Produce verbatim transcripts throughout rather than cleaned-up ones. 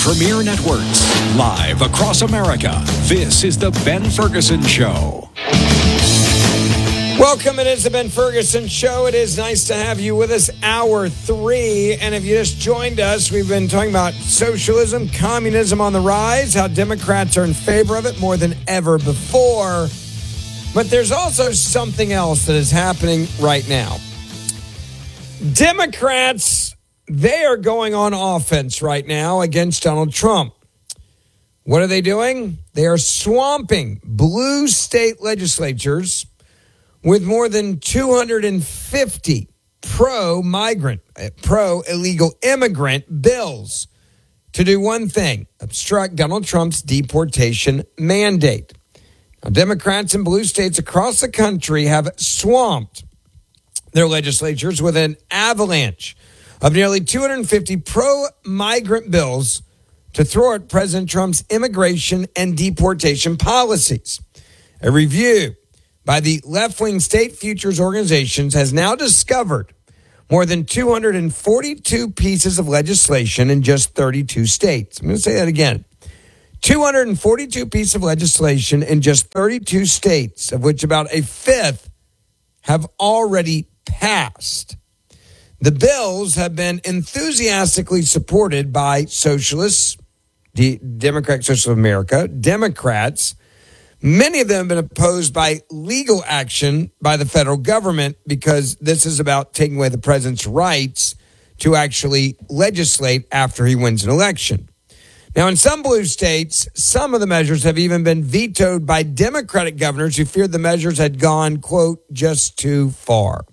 Premier Networks, live across America. This is the Ben Ferguson Show. Welcome, it is the Ben Ferguson Show. It is nice to have you with us, hour three. And if you just joined us, we've been talking about socialism, communism on the rise, how Democrats are in favor of it more than ever before. But there's also something else that is happening right now. Democrats, they are going on offense right now against Donald Trump. What are they doing? They are swamping blue state legislatures with more than two hundred fifty pro-migrant, pro-illegal immigrant bills to do one thing: obstruct Donald Trump's deportation mandate. Now, Democrats in blue states across the country have swamped their legislatures with an avalanche of nearly two hundred fifty pro-migrant bills to thwart President Trump's immigration and deportation policies. A review by the left-wing state futures organizations has now discovered more than two hundred forty-two pieces of legislation in just thirty-two states. I'm going to say that again. two hundred forty-two pieces of legislation in just thirty-two states, of which about a fifth have already passed. The bills have been enthusiastically supported by socialists, the Democratic Socialists of America, Democrats. Many of them have been opposed by legal action by the federal government because this is about taking away the president's rights to actually legislate after he wins an election. Now, in some blue states, some of the measures have even been vetoed by Democratic governors who feared the measures had gone, quote, just too far.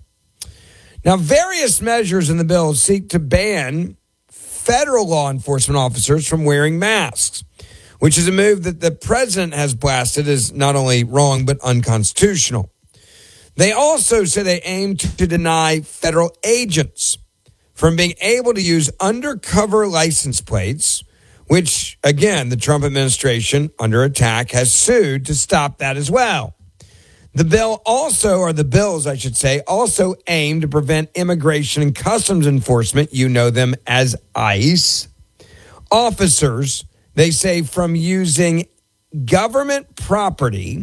Now, various measures in the bill seek to ban federal law enforcement officers from wearing masks, which is a move that the president has blasted as not only wrong, but unconstitutional. They also say they aim to deny federal agents from being able to use undercover license plates, which, again, the Trump administration, under attack, has sued to stop that as well. The bill also, or the bills, I should say, also aim to prevent immigration and customs enforcement, you know them as ICE, officers, they say, from using government property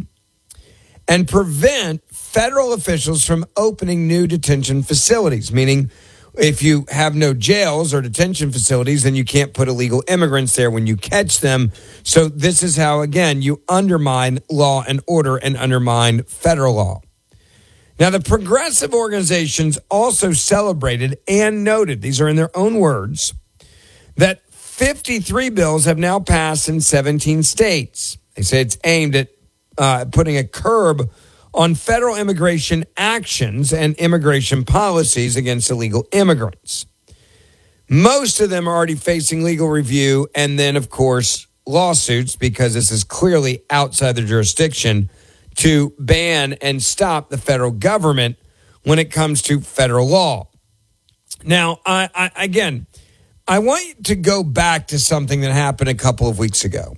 and prevent federal officials from opening new detention facilities, meaning if you have no jails or detention facilities, then you can't put illegal immigrants there when you catch them. So this is how, again, you undermine law and order and undermine federal law. Now, the progressive organizations also celebrated and noted, these are in their own words, that fifty-three bills have now passed in seventeen states. They say it's aimed at uh, putting a curb on federal immigration actions and immigration policies against illegal immigrants. Most of them are already facing legal review and then, of course, lawsuits because this is clearly outside their jurisdiction to ban and stop the federal government when it comes to federal law. Now, I, I, again, I want to go back to something that happened a couple of weeks ago.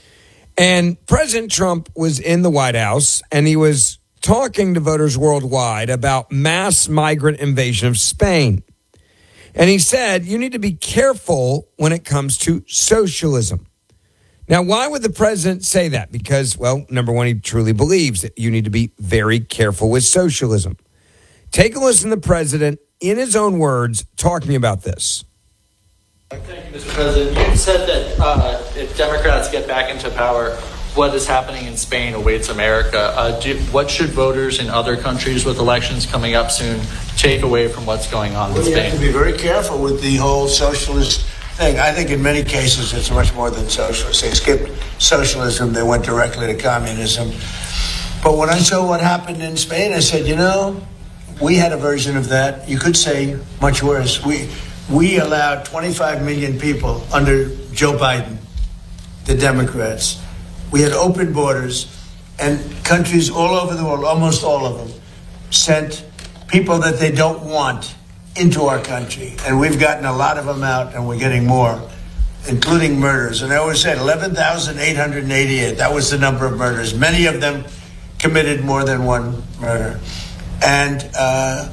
And President Trump was in the White House and he was talking to voters worldwide about mass migrant invasion of Spain. And he said, you need to be careful when it comes to socialism. Now, why would the president say that? Because, well, number one, he truly believes that you need to be very careful with socialism. Take a listen to the president in his own words talking about this. Thank you, Mister President. You said that uh, if Democrats get back into power, what is happening in Spain awaits America. Uh, do, what should voters in other countries with elections coming up soon take away from what's going on well, in Spain? You have to be very careful with the whole socialist thing. I think in many cases it's much more than socialist. They skipped socialism. They went directly to communism. But when I saw what happened in Spain, I said, you know, we had a version of that. You could say much worse. We we allowed twenty-five million people under Joe Biden, the Democrats. We had open borders, and countries all over the world, almost all of them, sent people that they don't want into our country. And we've gotten a lot of them out, and we're getting more, including murders. And I always said eleven thousand eight hundred eighty-eight. That was the number of murders. Many of them committed more than one murder. And uh,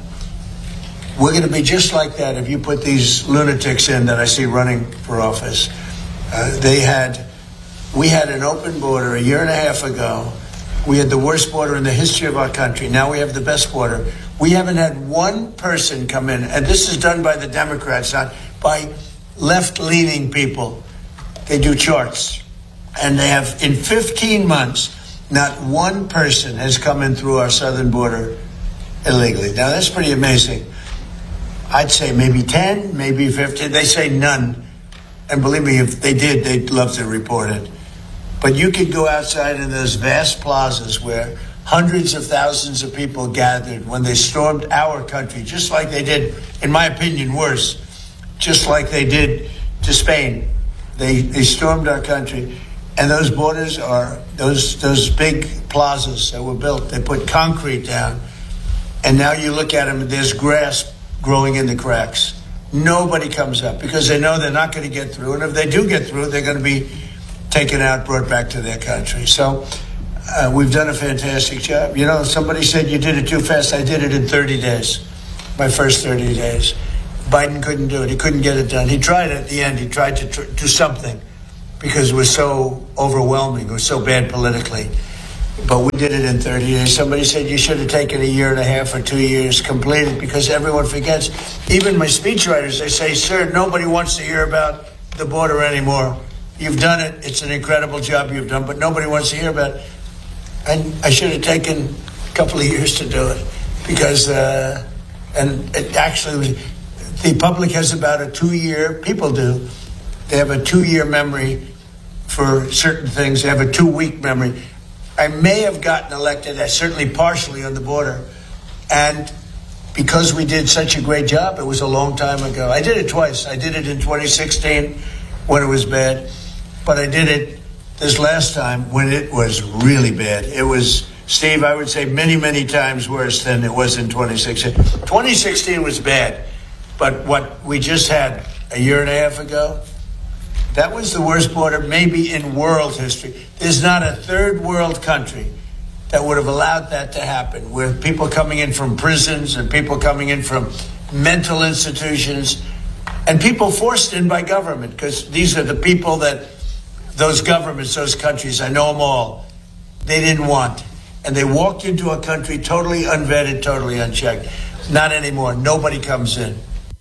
we're going to be just like that if you put these lunatics in that I see running for office. Uh, they had, we had an open border a year and a half ago. We had the worst border in the history of our country. Now we have the best border. We haven't had one person come in, and this is done by the Democrats, not by left-leaning people. They do charts. And they have, in fifteen months, not one person has come in through our southern border illegally. Now, that's pretty amazing. I'd say maybe ten, maybe fifteen. They say none. And believe me, if they did, they'd love to report it. But you could go outside in those vast plazas where hundreds of thousands of people gathered when they stormed our country, just like they did, in my opinion, worse, just like they did to Spain. They they stormed our country. And those borders are, those those big plazas that were built, they put concrete down. And now you look at them, and there's grass growing in the cracks. Nobody comes up because they know they're not going to get through. And if they do get through, they're going to be taken out, brought back to their country. So uh, we've done a fantastic job. You know, somebody said you did it too fast. I did it in thirty days, my first thirty days. Biden couldn't do it. He couldn't get it done. He tried at the end. He tried to tr- do something because it was so overwhelming. It was so bad politically. But we did it in thirty days. Somebody said you should have taken a year and a half or two years completed because everyone forgets. Even my speechwriters, they say, sir, nobody wants to hear about the border anymore. You've done it. It's an incredible job you've done, but nobody wants to hear about it. And I should have taken a couple of years to do it because, uh, and it actually was, the public has about a two-year, people do, they have a two-year memory for certain things. They have a two-week memory. I may have gotten elected, uh, certainly partially on the border. And because we did such a great job, it was a long time ago. I did it twice. I did it in twenty sixteen when it was bad. But I did it this last time when it was really bad. It was, Steve, I would say many, many times worse than it was in twenty sixteen. twenty sixteen was bad. But what we just had a year and a half ago, that was the worst border maybe in world history. There's not a third world country that would have allowed that to happen, with people coming in from prisons and people coming in from mental institutions and people forced in by government, because these are the people that those governments, those countries, I know them all, they didn't want. And they walked into a country totally unvetted, totally unchecked. Not anymore. Nobody comes in.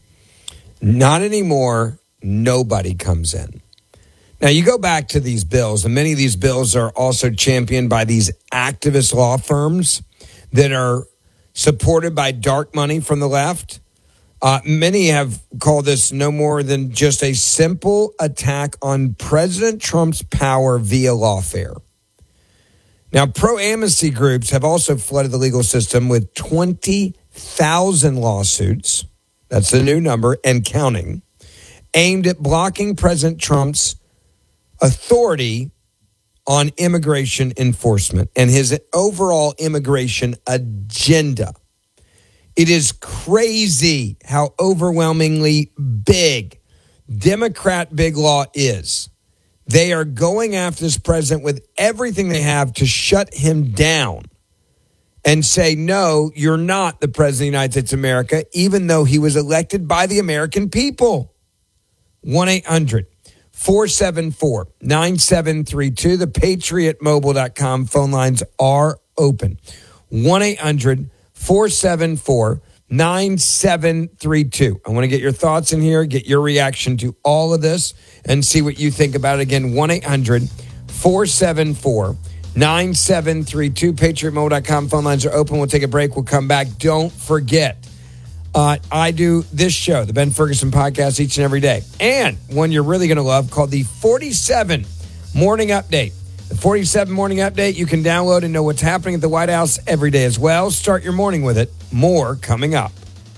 Not anymore. Nobody comes in. Now, you go back to these bills, and many of these bills are also championed by these activist law firms that are supported by dark money from the left. Uh, many have called this no more than just a simple attack on President Trump's power via lawfare. Now, pro-amnesty groups have also flooded the legal system with twenty thousand lawsuits. That's the new number, and counting, aimed at blocking President Trump's authority on immigration enforcement and his overall immigration agenda. It is crazy how overwhelmingly big Democrat big law is. They are going after this president with everything they have to shut him down and say, no, you're not the president of the United States of America, even though he was elected by the American people. one eight hundred four seven four nine seven three two. The patriot mobile dot com phone lines are open. one eight hundred four seven four nine seven three two. I want to get your thoughts in here, get your reaction to all of this, and see what you think about it. Again, one eight hundred four seven four nine seven three two. patriot mobile dot com phone lines are open. We'll take a break. We'll come back. Don't forget, Uh, I do this show, the Ben Ferguson Podcast, each and every day. And one you're really going to love called the forty-seven Morning Update. The forty-seven Morning Update you can download and know what's happening at the White House every day as well. Start your morning with it. More coming up.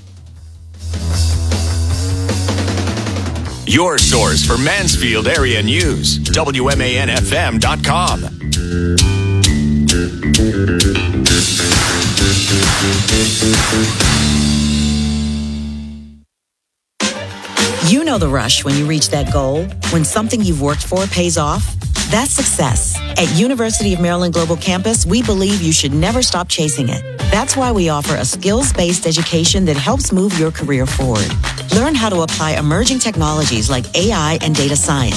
Your source for Mansfield area news. W M A N F M dot com. You know the rush when you reach that goal, when something you've worked for pays off. That's success. At University of Maryland Global Campus, we believe you should never stop chasing it. That's why we offer a skills-based education that helps move your career forward. Learn how to apply emerging technologies like A I and data science.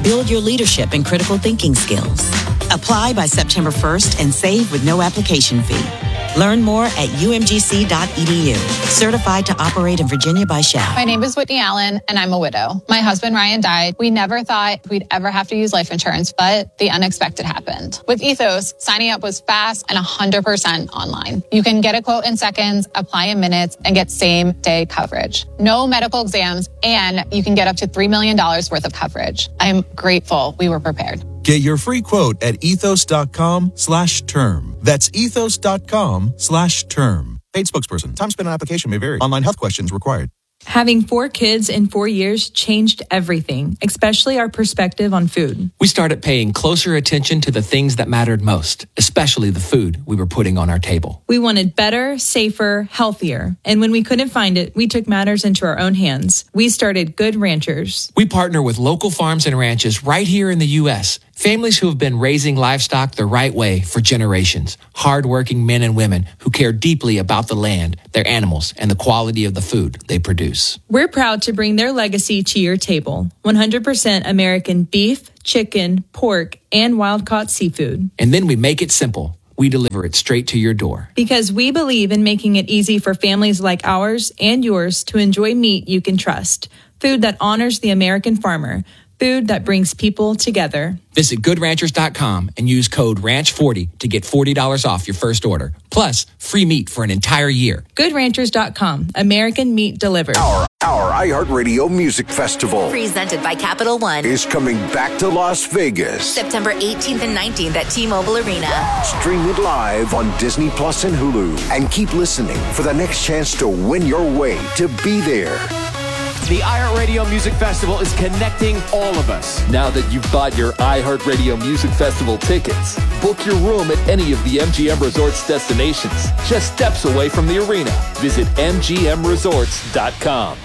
Build your leadership and critical thinking skills. Apply by September first and save with no application fee. Learn more at u m g c dot e d u. Certified to operate in Virginia by Shell. My name is Whitney Allen, and I'm a widow. My husband, Ryan, died. We never thought we'd ever have to use life insurance, but the unexpected happened. With Ethos, signing up was fast and one hundred percent online. You can get a quote in seconds, apply in minutes, and get same-day coverage. No medical exams, and you can get up to three million dollars worth of coverage. I'm grateful we were prepared. Get your free quote at ethos.com slash term. That's ethos.com slash term. Paid spokesperson. Time spent on application may vary. Online health questions required. Having four kids in four years changed everything, especially our perspective on food. We started paying closer attention to the things that mattered most, especially the food we were putting on our table. We wanted better, safer, healthier. And when we couldn't find it, we took matters into our own hands. We started Good Ranchers. We partner with local farms and ranches right here in the U S, families who have been raising livestock the right way for generations. Hardworking men and women who care deeply about the land, their animals, and the quality of the food they produce. We're proud to bring their legacy to your table. one hundred percent American beef, chicken, pork, and wild-caught seafood. And then we make it simple. We deliver it straight to your door. Because we believe in making it easy for families like ours and yours to enjoy meat you can trust. Food that honors the American farmer. Food that brings people together. Visit good ranchers dot com and use code ranch forty to get forty dollars off your first order. Plus, free meat for an entire year. good ranchers dot com. American meat delivered. Our, our iHeartRadio Music Festival, presented by Capital One, is coming back to Las Vegas. September eighteenth and nineteenth at T-Mobile Arena. Stream it live on Disney Plus and Hulu. And keep listening for the next chance to win your way to be there. The iHeartRadio Music Festival is connecting all of us. Now that you've bought your iHeartRadio Music Festival tickets, book your room at any of the M G M Resorts destinations, just steps away from the arena. Visit m g m resorts dot com.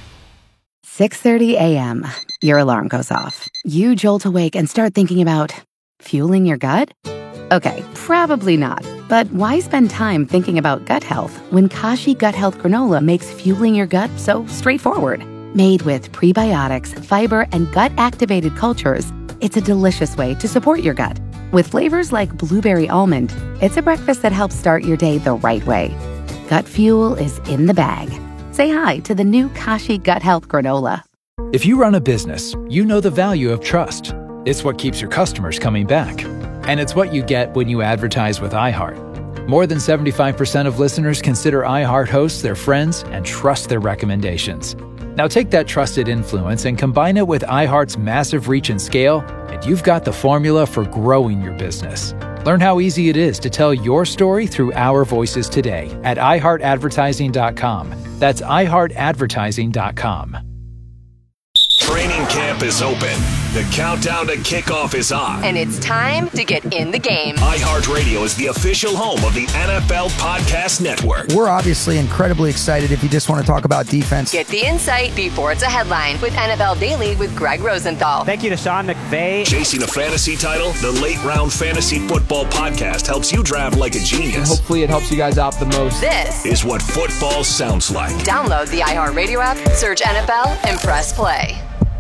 six thirty a.m. Your alarm goes off. You jolt awake and start thinking about fueling your gut? Okay, probably not. But why spend time thinking about gut health when Kashi Gut Health Granola makes fueling your gut so straightforward? Made with prebiotics, fiber, and gut-activated cultures, it's a delicious way to support your gut. With flavors like blueberry almond, it's a breakfast that helps start your day the right way. Gut fuel is in the bag. Say hi to the new Kashi Gut Health Granola. If you run a business, you know the value of trust. It's what keeps your customers coming back. And it's what you get when you advertise with iHeart. More than seventy-five percent of listeners consider iHeart hosts their friends and trust their recommendations. Now take that trusted influence and combine it with iHeart's massive reach and scale, and you've got the formula for growing your business. Learn how easy it is to tell your story through our voices today at i heart advertising dot com. That's i heart advertising dot com. Training camp is open. The countdown to kickoff is on. And it's time to get in the game. iHeartRadio is the official home of the N F L Podcast Network. We're obviously incredibly excited if you just want to talk about defense. Get the insight before it's a headline with N F L Daily with Greg Rosenthal. Thank you to Sean McVay. Chasing a fantasy title, the Late Round Fantasy Football Podcast helps you draft like a genius. And hopefully it helps you guys out the most. This is what football sounds like. Download the iHeartRadio app, search N F L, and press play.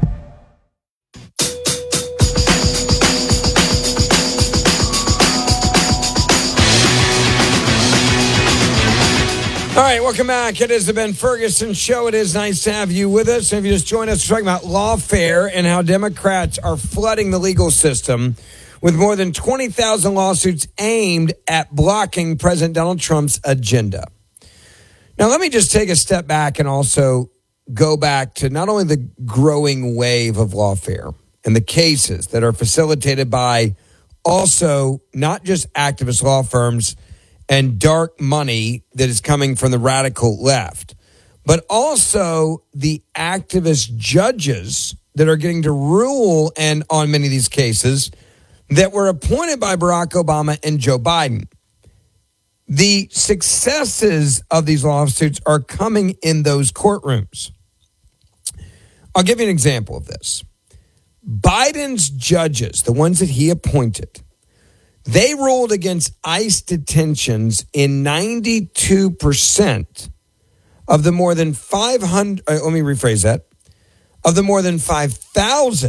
All right, welcome back. It is the Ben Ferguson Show. It is nice to have you with us. And if you just joined us, we're talking about lawfare and how Democrats are flooding the legal system with more than twenty thousand lawsuits aimed at blocking President Donald Trump's agenda. Now, let me just take a step back and also go back to not only the growing wave of lawfare and the cases that are facilitated by also not just activist law firms and dark money that is coming from the radical left, but also the activist judges that are getting to rule and on many of these cases that were appointed by Barack Obama and Joe Biden. The successes of these lawsuits are coming in those courtrooms. I'll give you an example of this. Biden's judges, the ones that he appointed, they ruled against ICE detentions in ninety-two percent of the more than five hundred, uh, let me rephrase that, of the more than five thousand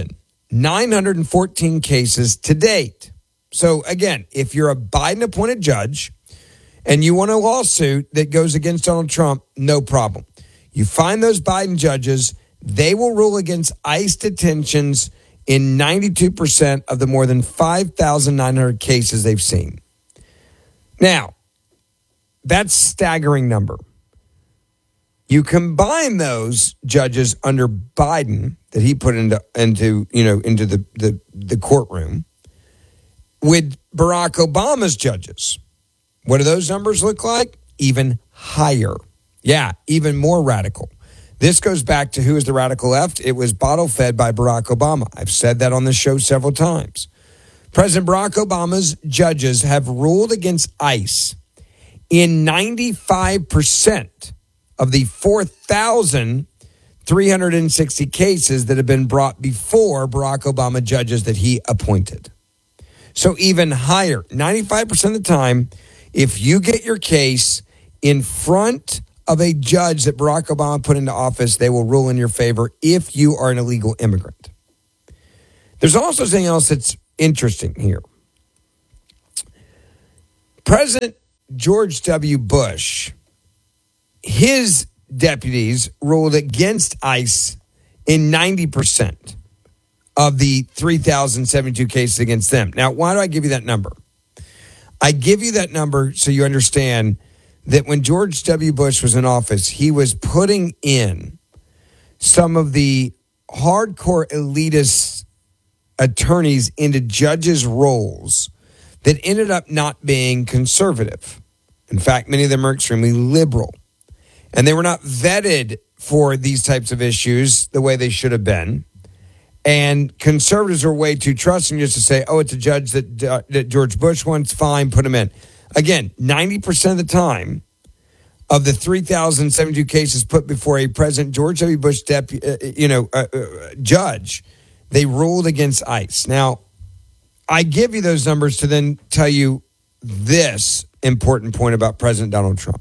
nine hundred fourteen cases to date. So again, if you're a Biden-appointed judge and you want a lawsuit that goes against Donald Trump, no problem. You find those Biden judges, they will rule against ICE detentions in ninety-two percent of the more than five thousand nine hundred cases they've seen. Now, that's a staggering number. You combine those judges under Biden that he put into into you know into the, the, the courtroom with Barack Obama's judges. What do those numbers look like? Even higher. Yeah, even more radical. This goes back to who is the radical left. It was bottle fed by Barack Obama. I've said that on the show several times. President Barack Obama's judges have ruled against ICE in ninety-five percent of the four thousand three hundred sixty cases that have been brought before Barack Obama judges that he appointed. So even higher, ninety-five percent of the time, if you get your case in front of a judge that Barack Obama put into office, they will rule in your favor if you are an illegal immigrant. There's also something else that's interesting here. President George W. Bush, his deputies ruled against ICE in ninety percent of the three thousand seventy-two cases against them. Now, why do I give you that number? I give you that number so you understand that when George W. Bush was in office, he was putting in some of the hardcore elitist attorneys into judges' roles that ended up not being conservative. In fact, many of them are extremely liberal. And they were not vetted for these types of issues the way they should have been. And conservatives are way too trusting just to say, oh, it's a judge that, uh, that George Bush wants, fine, put him in. Again, ninety percent of the time of the three thousand seventy-two cases put before a President George W. Bush depu- uh, you know, uh, uh, judge, they ruled against ICE. Now, I give you those numbers to then tell you this important point about President Donald Trump.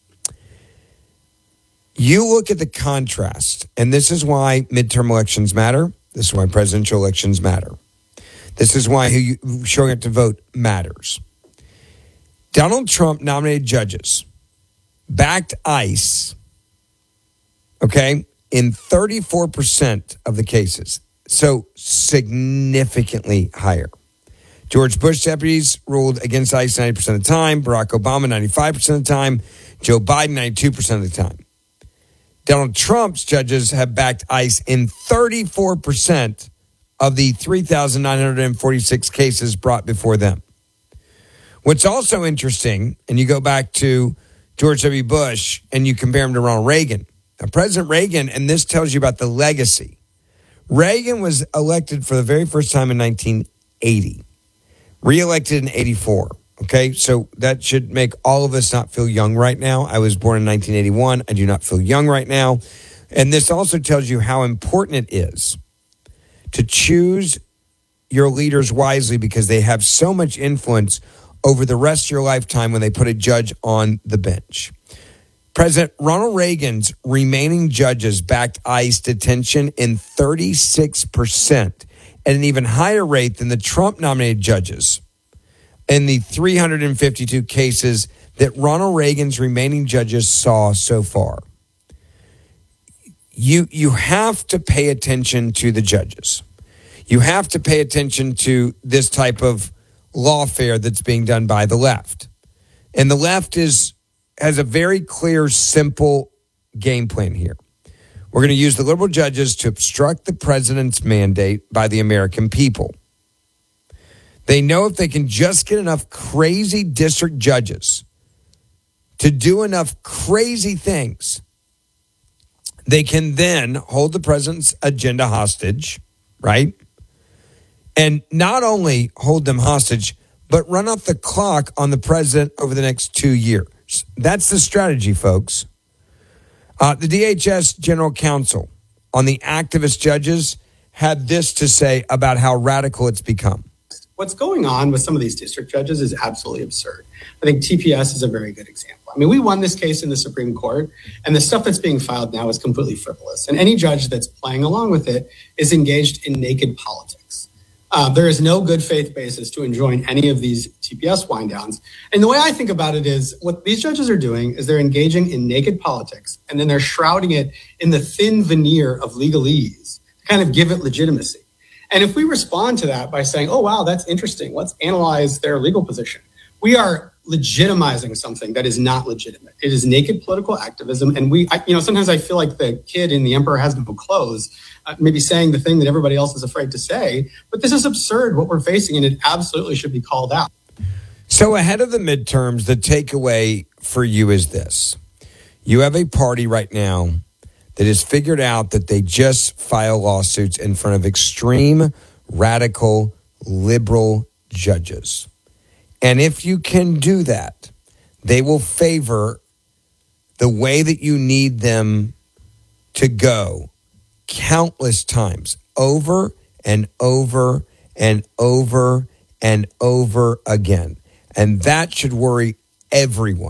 You look at the contrast, and this is why midterm elections matter. This is why presidential elections matter. This is why who you, showing up to vote matters. Donald Trump nominated judges, backed ICE, okay, in thirty-four percent of the cases. So significantly higher. George Bush deputies ruled against ICE ninety percent of the time. Barack Obama ninety-five percent of the time. Joe Biden ninety-two percent of the time. Donald Trump's judges have backed ICE in thirty-four percent of the three thousand nine hundred forty-six cases brought before them. What's also interesting, and you go back to George W. Bush and you compare him to Ronald Reagan. Now, President Reagan, and this tells you about the legacy. Reagan was elected for the very first time in nineteen eighty, reelected in eighty-four. Okay, so that should make all of us not feel young right now. I was born in nineteen eighty-one. I do not feel young right now. And this also tells you how important it is to choose your leaders wisely because they have so much influence over the rest of your lifetime when they put a judge on the bench. President Ronald Reagan's remaining judges backed ICE detention in thirty-six percent at an even higher rate than the Trump-nominated judges in the three hundred fifty-two cases that Ronald Reagan's remaining judges saw so far. You, you have to pay attention to the judges. You have to pay attention to this type of lawfare that's being done by the left. And the left is has a very clear, simple game plan here. We're going to use the liberal judges to obstruct the president's mandate by the American people. They know if they can just get enough crazy district judges to do enough crazy things, they can then hold the president's agenda hostage, right? And not only hold them hostage, but run off the clock on the president over the next two years. That's the strategy, folks. Uh, the D H S General Counsel on the activist judges had this to say about how radical it's become. what's going on with some of these district judges is absolutely absurd. I think T P S is a very good example. I mean, we won this case in the Supreme Court, and the stuff that's being filed now is completely frivolous. And any judge that's playing along with it is engaged in naked politics. Uh, there is no good faith basis to enjoin any of these T P S wind downs. And the way I think about it is what these judges are doing is they're engaging in naked politics, and then they're shrouding it in the thin veneer of legalese to kind of give it legitimacy. And if we respond to that by saying, oh, wow, that's interesting, let's analyze their legal position, we are legitimizing something that is not legitimate. It is naked political activism. And we, I, you know, sometimes I feel like the kid in The Emperor Has No Clothes, uh, maybe saying the thing that everybody else is afraid to say. But this is absurd what we're facing, and it absolutely should be called out. So ahead of the midterms, the takeaway for you is this. You have a party right now that has figured out that they just file lawsuits in front of extreme, radical, liberal judges. And if you can do that, they will favor the way that you need them to go countless times, over and over and over and over again. And that should worry everyone.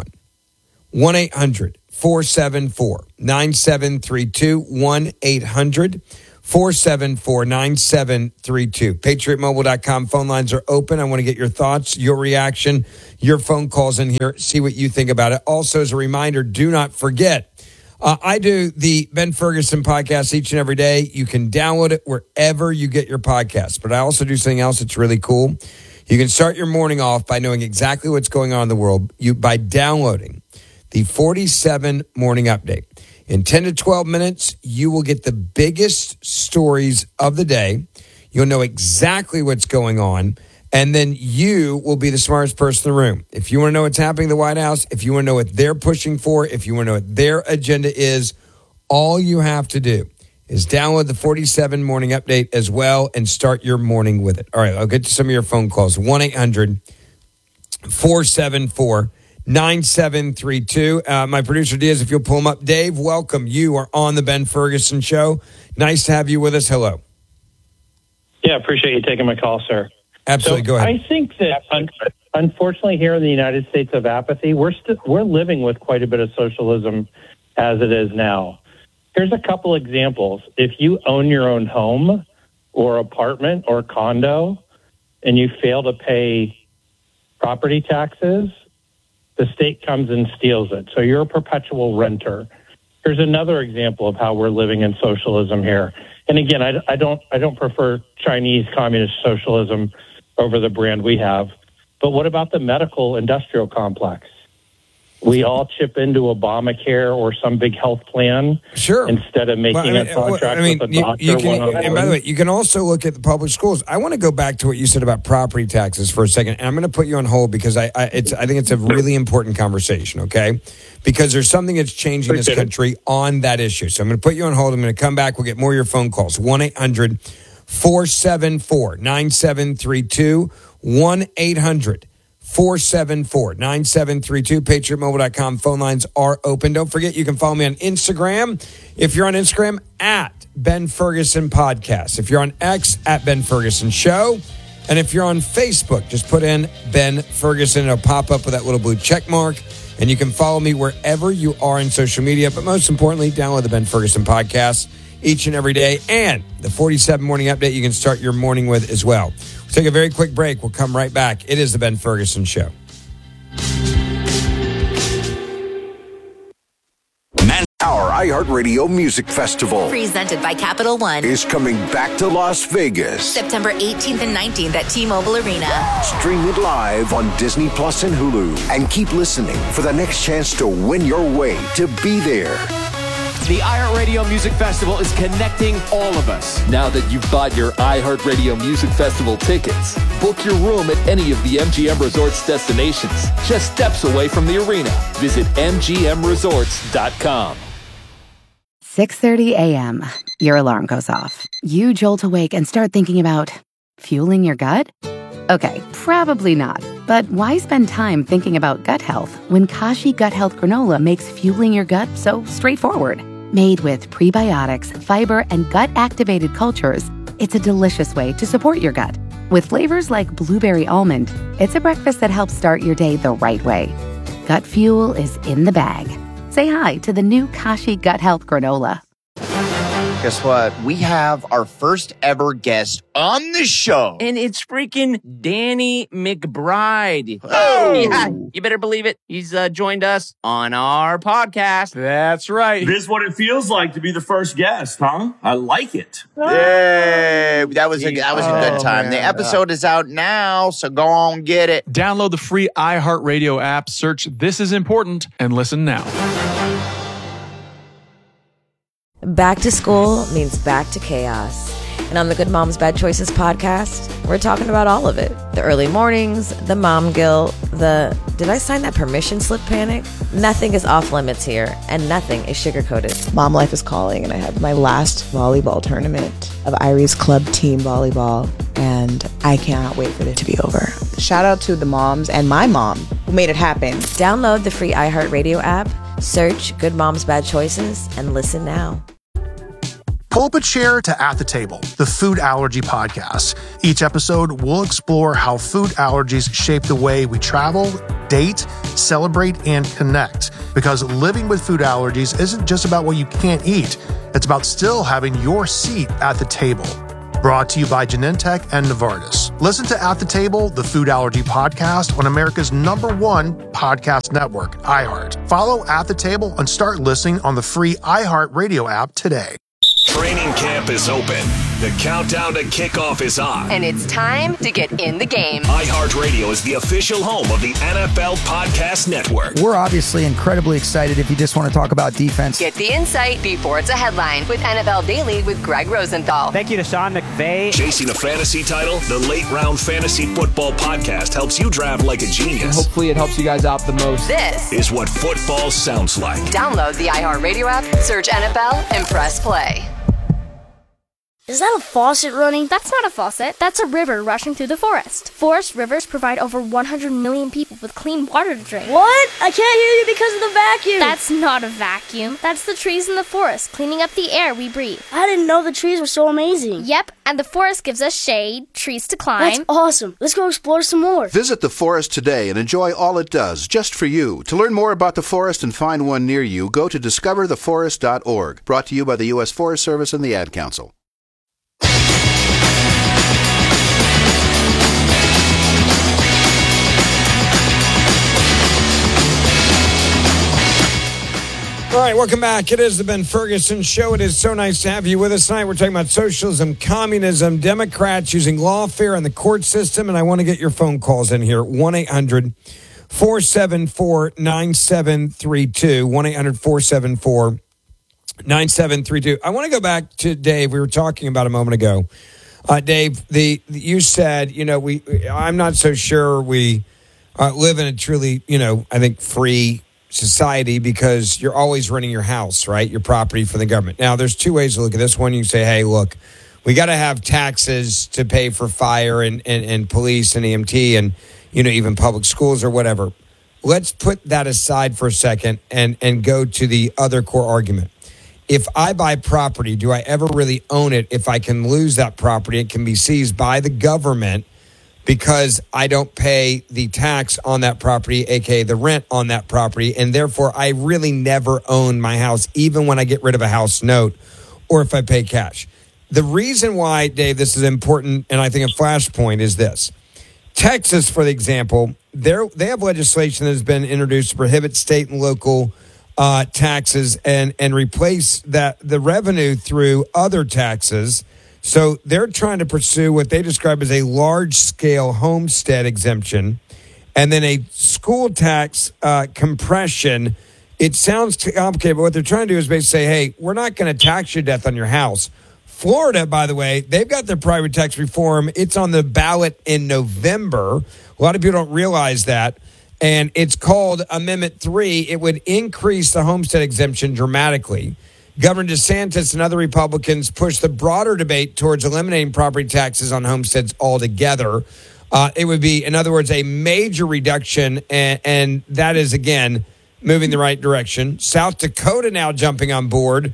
one eight hundred four seven four nine seven three two, one eight hundred four seven four nine seven three two. Patriot Mobile dot com phone lines are open. I want to get your thoughts, your reaction, your phone calls in here, see what you think about it. Also, as a reminder, do not forget, uh, I do the Ben Ferguson podcast each and every day. You can download it wherever you get your podcasts. But I also do something else that's really cool. You can start your morning off by knowing exactly what's going on in the world you by downloading the forty-seven Morning Update. In ten to twelve minutes, you will get the biggest stories of the day. You'll know exactly what's going on, and then you will be the smartest person in the room. If you want to know what's happening in the White House, if you want to know what they're pushing for, if you want to know what their agenda is, all you have to do is download the forty-seven Morning Update as well and start your morning with it. All right, I'll get to some of your phone calls. one eight hundred four seven four nine seven three two. Uh, my producer, Diaz, if you'll pull him up. Dave, welcome. You are on the Ben Ferguson Show. Nice to have you with us. Hello. Yeah, appreciate you taking my call, sir. Absolutely. So Go ahead. I think that, un- unfortunately, here in the United States of apathy, we're st- we're living with quite a bit of socialism as it is now. Here's a couple examples. If you own your own home or apartment or condo and you fail to pay property taxes, the state comes and steals it. So you're a perpetual renter. Here's another example of how we're living in socialism here. And again, I, I don't I don't prefer Chinese communist socialism over the brand we have. But what about the medical industrial complex? We all chip into Obamacare or some big health plan, sure, instead of making well, I mean, a contract I mean, with a you, doctor. you can, one-on-one. and by the way, you can also look at the public schools. I want to go back to what you said about property taxes for a second, and I'm going to put you on hold because I, I, it's, I think it's a really important conversation, okay? Because there's something that's changing in this country on that issue. So I'm going to put you on hold. I'm going to come back. We'll get more of your phone calls. one eight hundred four seven four nine seven three two. one eight hundred four seven four nine seven three two. Patriot Mobile dot com phone lines are open. Don't forget, you can follow me on Instagram. If you're on Instagram, at Ben Ferguson Podcast. If you're on X, at Ben Ferguson Show. And if you're on Facebook, just put in Ben Ferguson. It'll pop up with that little blue check mark. And you can follow me wherever you are in social media. But most importantly, download the Ben Ferguson Podcast each and every day. And the forty-seven Morning Update you can start your morning with as well. We'll take a very quick break. We'll come right back. It is the Ben Ferguson Show. Our iHeartRadio Music Festival, presented by Capital One, is coming back to Las Vegas. September eighteenth and nineteenth at T-Mobile Arena. Stream it live on Disney Plus and Hulu. And keep listening for the next chance to win your way to be there. The iHeartRadio Music Festival is connecting all of us. Now that you've bought your iHeartRadio Music Festival tickets, book your room at any of the M G M Resorts destinations, just steps away from the arena. Visit M G M resorts dot com. six thirty a.m. Your alarm goes off. You jolt awake and start thinking about fueling your gut? Okay, probably not. But why spend time thinking about gut health when Kashi Gut Health Granola makes fueling your gut so straightforward? Made with prebiotics, fiber, and gut-activated cultures, it's a delicious way to support your gut. With flavors like blueberry almond, it's a breakfast that helps start your day the right way. Gut Fuel is in the bag. Say hi to the new Kashi Gut Health Granola. Guess what? We have our first ever guest on the show. And it's freaking Danny McBride. Oh! Yeah, you better believe it. He's uh, joined us on our podcast. That's right. This is what it feels like to be the first guest, huh? I like it. Yay! That was a, that was a good Oh, time. man. The episode is out now, so go on get it. Download the free iHeartRadio app, search This Is Important, and listen now. Back to school means back to chaos. And on the Good Moms Bad Choices podcast, we're talking about all of it. The early mornings, the mom guilt, the did I sign that permission slip panic? Nothing is off limits here, and nothing is sugar-coated. Mom life is calling, and I have my last volleyball tournament of Irie's club team volleyball, and I cannot wait for it to be over. Shout out to the moms and my mom who made it happen. Download the free iHeartRadio app, search Good Moms Bad Choices, and listen now. Pull up a chair to At the Table, the food allergy podcast. Each episode, we'll explore how food allergies shape the way we travel, date, celebrate, and connect. Because living with food allergies isn't just about what you can't eat. It's about still having your seat at the table. Brought to you by Genentech and Novartis. Listen to At the Table, the food allergy podcast on America's number one podcast network, iHeart. Follow At the Table and start listening on the free iHeart Radio app today. Training camp is open. The countdown to kickoff is on. And it's time to get in the game. iHeartRadio is the official home of the N F L Podcast Network. We're obviously incredibly excited if you just want to talk about defense. Get the insight before it's a headline with N F L Daily with Greg Rosenthal. Thank you to Sean McVay. Chasing a fantasy title, the Late Round Fantasy Football Podcast helps you draft like a genius. And hopefully it helps you guys out the most. This is what football sounds like. Download the iHeartRadio app, search N F L, and press play. Is that a faucet running? That's not a faucet. That's a river rushing through the forest. Forest rivers provide over one hundred million people with clean water to drink. What? I can't hear you because of the vacuum. That's not a vacuum. That's the trees in the forest cleaning up the air we breathe. I didn't know the trees were so amazing. Yep, and the forest gives us shade, trees to climb. That's awesome. Let's go explore some more. Visit the forest today and enjoy all it does, just for you. To learn more about the forest and find one near you, go to discover the forest dot org. Brought to you by the U S Forest Service and the Ad Council. All right, welcome back. It is the Ben Ferguson Show. It is so nice to have you with us tonight. We're talking about socialism, communism, Democrats using lawfare and the court system, and I want to get your phone calls in here. one eight hundred four seven four nine seven three two. one eight hundred four seven four nine seven three two. I want to go back to Dave. We were talking about a moment ago. Uh, Dave, the you said, you know, we. I'm not so sure we uh, live in a truly, you know, I think free society because you're always renting your house, right? Your property for the government. Now, there's two ways to look at this. One, you say, hey, look, we got to have taxes to pay for fire and, and, and police and E M T and, you know, even public schools or whatever. Let's put that aside for a second and, and go to the other core argument. If I buy property, do I ever really own it if I can lose that property? It can be seized by the government because I don't pay the tax on that property, a k a the rent on that property, and therefore I really never own my house, even when I get rid of a house note or if I pay cash. The reason why, Dave, this is important, and I think a flashpoint, is this. Texas, for example, they have legislation that has been introduced to prohibit state and local uh, taxes and, and replace that the revenue through other taxes. So they're trying to pursue what they describe as a large-scale homestead exemption and then a school tax uh, compression. It sounds complicated, but what they're trying to do is basically say, hey, we're not going to tax you to death on your house. Florida, by the way, they've got their private tax reform. It's on the ballot in November. A lot of people don't realize that. And it's called Amendment three. It would increase the homestead exemption dramatically. Governor DeSantis and other Republicans pushed the broader debate towards eliminating property taxes on homesteads altogether. Uh, it would be, in other words, a major reduction, and, and that is, again, moving the right direction. South Dakota now jumping on board.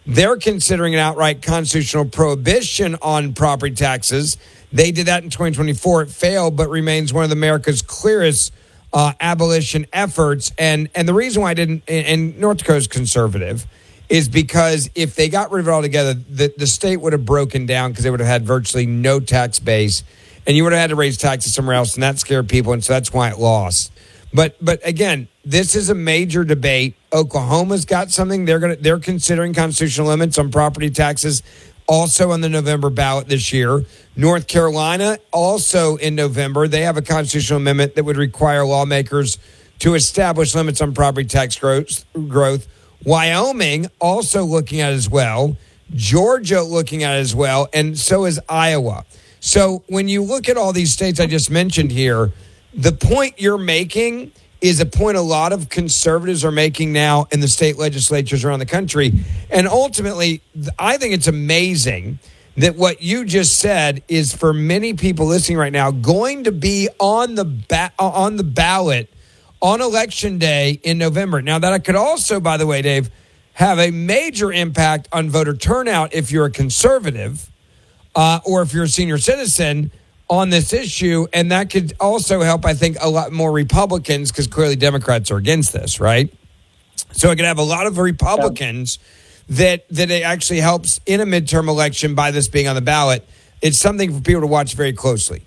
They're considering an outright constitutional prohibition on property taxes. They did that in twenty twenty-four. It failed, but remains one of America's clearest uh, abolition efforts. And and the reason why I didn't, and North Dakota's conservative, is because if they got rid of it altogether, the, the state would have broken down because they would have had virtually no tax base, and you would have had to raise taxes somewhere else, and that scared people, and so that's why it lost. But but again, this is a major debate. Oklahoma's got something. They're gonna they're considering constitutional limits on property taxes, also on the November ballot this year. North Carolina, also in November, they have a constitutional amendment that would require lawmakers to establish limits on property tax growth. growth. Wyoming also looking at it as well. Georgia looking at it as well, and so is Iowa. So when you look at all these states I just mentioned here, the point you're making is a point a lot of conservatives are making now in the state legislatures around the country. And ultimately, I think it's amazing that what you just said is, for many people listening right now, going to be on the ba- on the ballot on Election Day in November. Now, that could also, by the way, Dave, have a major impact on voter turnout if you're a conservative uh, or if you're a senior citizen on this issue. And that could also help, I think, a lot more Republicans, because clearly Democrats are against this, right? So it could have a lot of Republicans that, that it actually helps in a midterm election by this being on the ballot. It's something for people to watch very closely.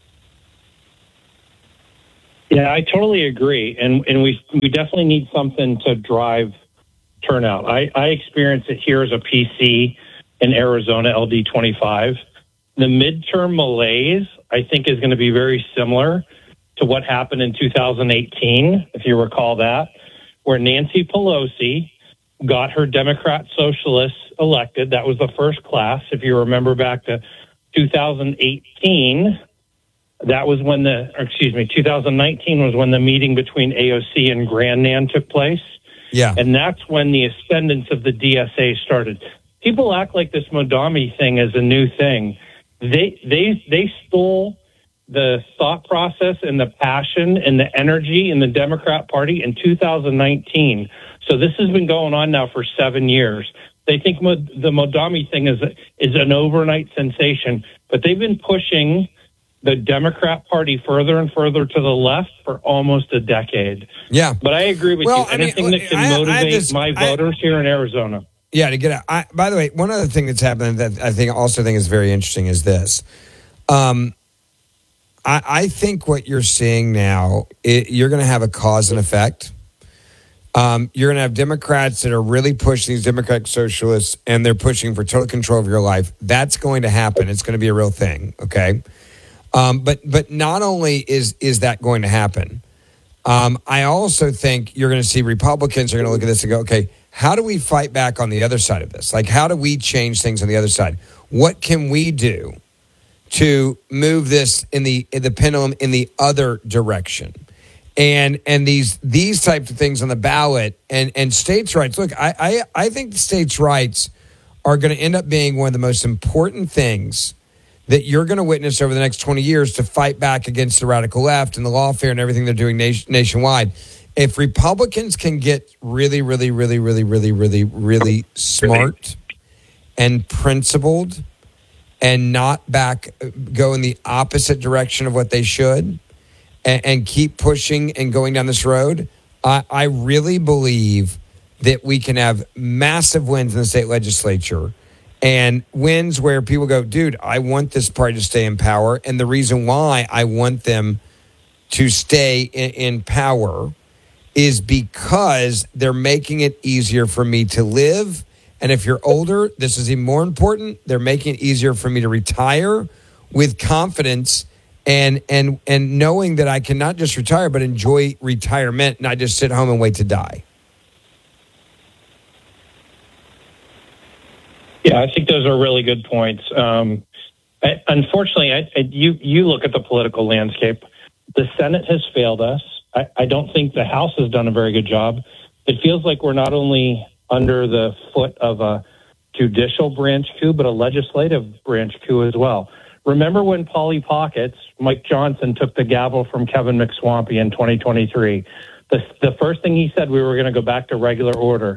Yeah, I totally agree. And and we we definitely need something to drive turnout. I, I experienced it here as a P C in Arizona, L D twenty-five. The midterm malaise, I think, is going to be very similar to what happened in two thousand eighteen, if you recall that, where Nancy Pelosi got her Democrat socialists elected. That was the first class. If you remember back to two thousand eighteen, that was when the, or excuse me, two thousand nineteen was when the meeting between A O C and Grand Nan took place. Yeah. And that's when the ascendance of the D S A started. People act like this Modami thing is a new thing. They they they stole the thought process and the passion and the energy in the Democrat Party in two thousand nineteen. So this has been going on now for seven years. They think Mod- the Modami thing is is an overnight sensation, but they've been pushing the Democrat Party further and further to the left for almost a decade. Yeah. But I agree with well, you. Anything I mean, that can I, motivate I just, my voters I, here in Arizona. Yeah, to get out. I, by the way, one other thing that's happening that I think also think is very interesting is this. Um, I, I think what you're seeing now, it, you're going to have a cause and effect. Um, you're going to have Democrats that are really pushing these Democratic socialists, and they're pushing for total control of your life. That's going to happen. It's going to be a real thing, okay? Um, but but not only is is that going to happen, um, I also think you're going to see Republicans are going to look at this and go, okay, how do we fight back on the other side of this? Like, how do we change things on the other side? What can we do to move this in the in the pendulum in the other direction? And and these these types of things on the ballot and, and states' rights. Look, I, I, I think states' rights are going to end up being one of the most important things that you're going to witness over the next twenty years to fight back against the radical left and the lawfare and everything they're doing nation, nationwide. If Republicans can get really, really, really, really, really, really, really smart and principled and not back, go in the opposite direction of what they should and, and keep pushing and going down this road, I, I really believe that we can have massive wins in the state legislature. And wins where people go, dude, I want this party to stay in power. And the reason why I want them to stay in, in power is because they're making it easier for me to live. And if you're older, this is even more important. They're making it easier for me to retire with confidence and and and knowing that I can not just retire, but enjoy retirement, not just sit home and wait to die. Yeah, I think those are really good points. Um, I, unfortunately, I, I, you you look at the political landscape. The Senate has failed us. I, I don't think the House has done a very good job. It feels like we're not only under the foot of a judicial branch coup, but a legislative branch coup as well. Remember when Polly Pockets, Mike Johnson, took the gavel from Kevin McSwampy in twenty twenty-three? The, the first thing he said, we were going to go back to regular order.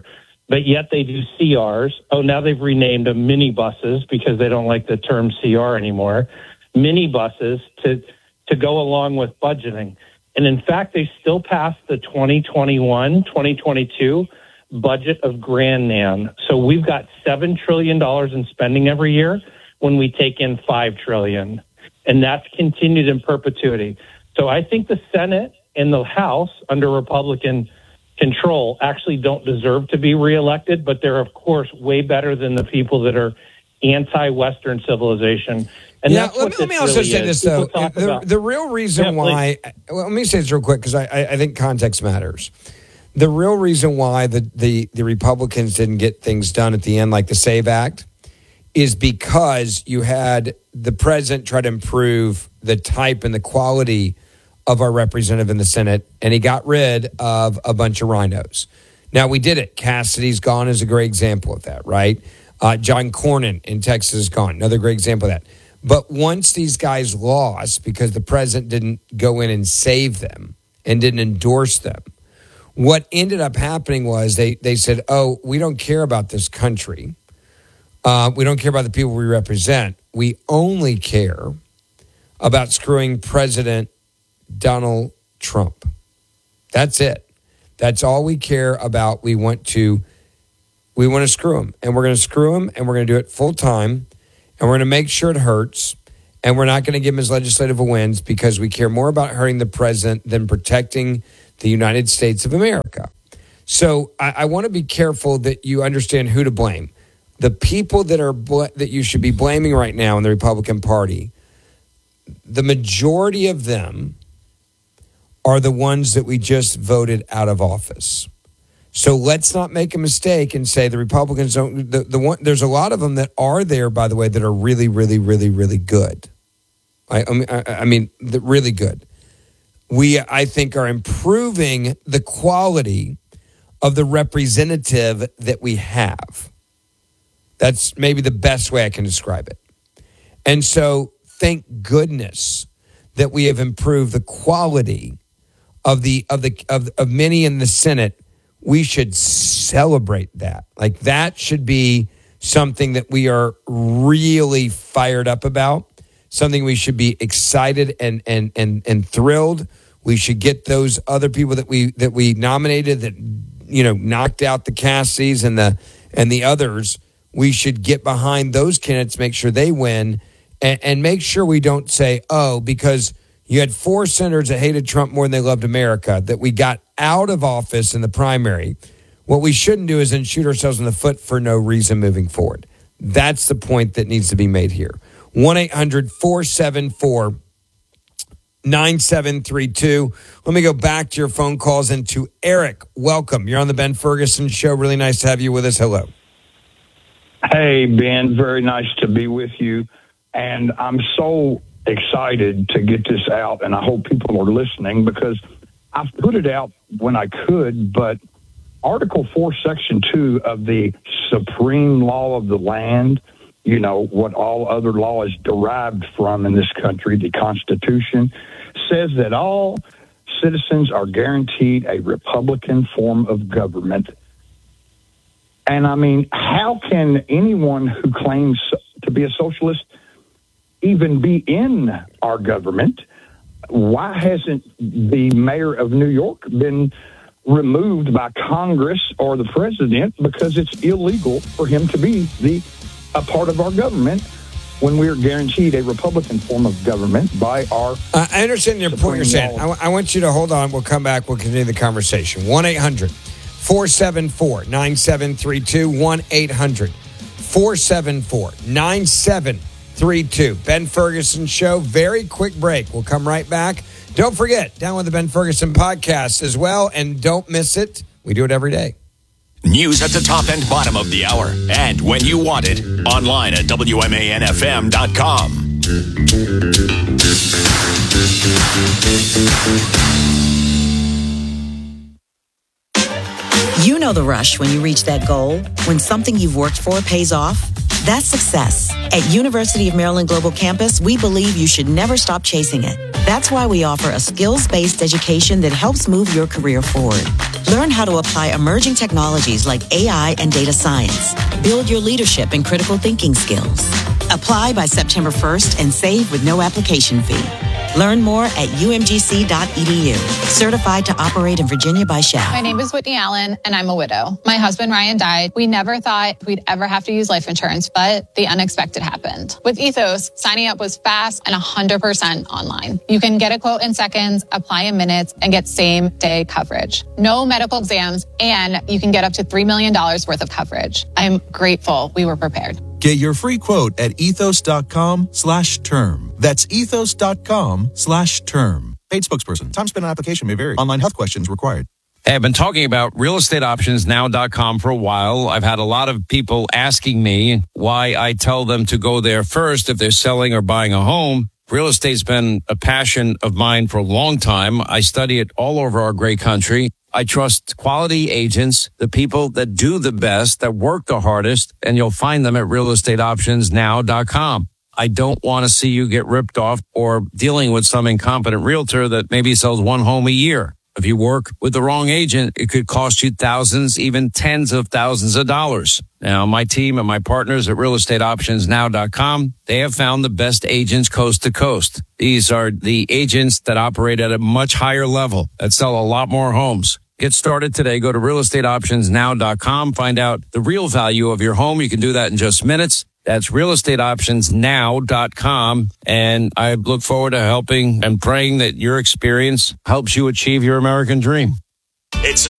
but yet they do C Rs. Oh, now they've renamed them minibuses because they don't like the term C R anymore. Minibuses to to go along with budgeting. And in fact, they still passed the twenty twenty-one, twenty twenty-two budget of Grand Nan. So we've got seven trillion dollars in spending every year when we take in five trillion dollars. And that's continued in perpetuity. So I think the Senate and the House under Republican control actually don't deserve to be reelected, but they're, of course, way better than the people that are anti-Western civilization. And yeah, that's let what me, let me this also really say is. this, though. People talk The, about- the real reason Yeah, why, well, let me say this real quick because I, I, I think context matters. The real reason why the, the, the Republicans didn't get things done at the end, like the SAVE Act, is because you had the president try to improve the type and the quality of our representative in the Senate, and he got rid of a bunch of rhinos. Now, we did it. Cassidy's gone is a great example of that, right? Uh, John Cornyn in Texas is gone. Another great example of that. But once these guys lost because the president didn't go in and save them and didn't endorse them, what ended up happening was they, they said, oh, we don't care about this country. Uh, we don't care about the people we represent. We only care about screwing President Donald Trump. That's it. That's all we care about. We want to we want to screw him, and we're going to screw him, and we're going to do it full time, and we're going to make sure it hurts, and we're not going to give him his legislative wins because we care more about hurting the president than protecting the United States of America. So I, I want to be careful that you understand who to blame. The people that are bl- that you should be blaming right now in the Republican Party, the majority of them are the ones that we just voted out of office. So let's not make a mistake and say the Republicans don't. The, the one there's a lot of them that are there, by the way, that are really, really, really, really good. I, I mean, I, I mean, the, really good. We, I think, are improving the quality of the representative that we have. That's maybe the best way I can describe it. And so, thank goodness that we have improved the quality of the of the of, of many in the Senate. We should celebrate that. Like that should be something that we are really fired up about. Something we should be excited and and and and thrilled. We should get those other people that we that we nominated that you know knocked out the Cassidys and the and the others. We should get behind those candidates, make sure they win, and, and make sure we don't say, oh, because you had four senators that hated Trump more than they loved America, that we got out of office in the primary. What we shouldn't do is then shoot ourselves in the foot for no reason moving forward. That's the point that needs to be made here. one eight hundred four seven four nine seven three two. Let me go back to your phone calls and to Eric. Welcome. You're on the Ben Ferguson Show. Really nice to have you with us. Hello. Hey, Ben, very nice to be with you. And I'm so excited to get this out, and I hope people are listening because I've put it out when I could, but Article four, Section two of the Supreme Law of the Land, you know, what all other law is derived from in this country, the Constitution, says that all citizens are guaranteed a Republican form of government. And I mean, how can anyone who claims to be a socialist even be in our government? Why hasn't the mayor of New York been removed by Congress or the president because it's illegal for him to be the a part of our government when we are guaranteed a Republican form of government by our uh, I understand your point you're saying. I, I want you to hold on. We'll come back. We'll continue the conversation. one eight hundred four seven four nine seven three two. one eight hundred four seven four nine seven three two. Ben Ferguson Show. Very quick break. We'll come right back. Don't forget, download the Ben Ferguson podcast as well, and don't miss it. We do it every day. News at the top and bottom of the hour, and when you want it, online at W M A N F M dot com. You know the rush when you reach that goal, when something you've worked for pays off. That's success. At University of Maryland Global Campus, we believe you should never stop chasing it. That's why we offer a skills-based education that helps move your career forward. Learn how to apply emerging technologies like A I and data science. Build your leadership and critical thinking skills. Apply by September first and save with no application fee. Learn more at u m g c dot e d u. Certified to operate in Virginia by Shell. My name is Whitney Allen, and I'm a widow. My husband, Ryan, died. We never thought we'd ever have to use life insurance, but the unexpected happened. With Ethos, signing up was fast and one hundred percent online. You can get a quote in seconds, apply in minutes, and get same-day coverage. No medical exams, and you can get up to three million dollars worth of coverage. I'm grateful we were prepared. Get your free quote at ethos.com slash term. That's ethos.com slash term. Paid spokesperson. Time spent on application may vary. Online health questions required. Hey, I've been talking about real estate options now dot com for a while. I've had a lot of people asking me why I tell them to go there first if they're selling or buying a home. Real estate's been a passion of mine for a long time. I study it all over our great country. I trust quality agents, the people that do the best, that work the hardest, and you'll find them at real estate options now dot com. I don't want to see you get ripped off or dealing with some incompetent realtor that maybe sells one home a year. If you work with the wrong agent, it could cost you thousands, even tens of thousands of dollars. Now, my team and my partners at real estate options now dot com, they have found the best agents coast to coast. These are the agents that operate at a much higher level, that sell a lot more homes. Get started today. Go to real estate options now dot com. Find out the real value of your home. You can do that in just minutes. That's real estate options now dot com. And I look forward to helping and praying that your experience helps you achieve your American dream. It's